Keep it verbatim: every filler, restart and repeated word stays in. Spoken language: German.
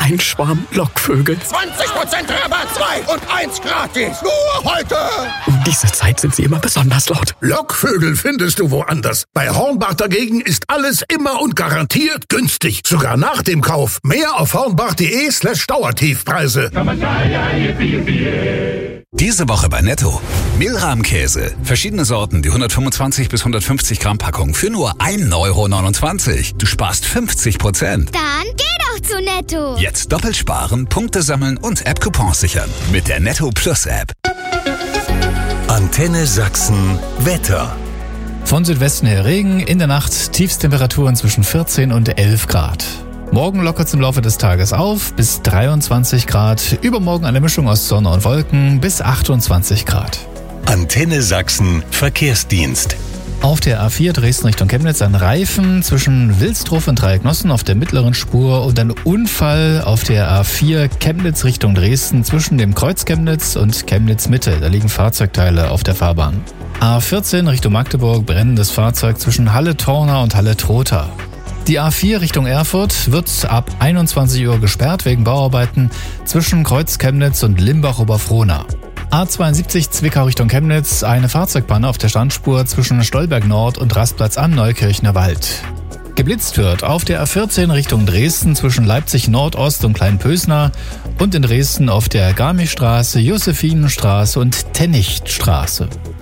Ein Schwarm Lockvögel. zwanzig Prozent Rabatt, zwei und eins gratis. Nur heute. Um diese Zeit sind sie immer besonders laut. Lockvögel findest du woanders. Bei Hornbach dagegen ist alles immer und garantiert günstig. Sogar nach dem Kauf. Mehr auf hornbach.de slash Dauertiefpreise. Diese Woche bei Netto. Mehlrahmkäse. Verschiedene Sorten, die hundertfünfundzwanzig bis hundertfünfzig Gramm Packung für nur ein Euro neunundzwanzig. Du sparst fünfzig Prozent. Dann geh doch zu Netto. Jetzt doppelt sparen, Punkte sammeln und App-Coupons sichern. Mit der Netto Plus App. Antenne Sachsen Wetter. Von Südwesten her Regen, in der Nacht Tiefstemperaturen zwischen vierzehn und elf Grad. Morgen lockert es im Laufe des Tages auf bis dreiundzwanzig Grad. Übermorgen eine Mischung aus Sonne und Wolken bis achtundzwanzig Grad. Antenne Sachsen Verkehrsdienst. Auf der A vier Dresden Richtung Chemnitz ein Reifen zwischen Wilsdruf und Dreiecknossen auf der mittleren Spur und ein Unfall auf der A vier Chemnitz Richtung Dresden zwischen dem Kreuz Chemnitz und Chemnitz Mitte. Da liegen Fahrzeugteile auf der Fahrbahn. A vierzehn Richtung Magdeburg brennendes Fahrzeug zwischen Halle-Torna und Halle-Trotha. Die A vier Richtung Erfurt wird ab einundzwanzig Uhr gesperrt wegen Bauarbeiten zwischen Kreuz Chemnitz und Limbach-Oberfrohna. A zweiundsiebzig Zwickau Richtung Chemnitz, eine Fahrzeugpanne auf der Standspur zwischen Stolberg Nord und Rastplatz am Neukirchner Wald. Geblitzt wird auf der A vierzehn Richtung Dresden zwischen Leipzig Nordost und Kleinpösner und in Dresden auf der Garmischstraße, Josephinenstraße und Tennichtstraße.